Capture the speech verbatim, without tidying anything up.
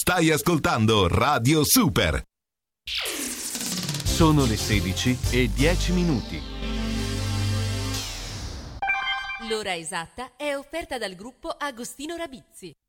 Stai ascoltando Radio Super. Sono le sedici e dieci minuti. L'ora esatta è offerta dal gruppo Agostino Rabizzi.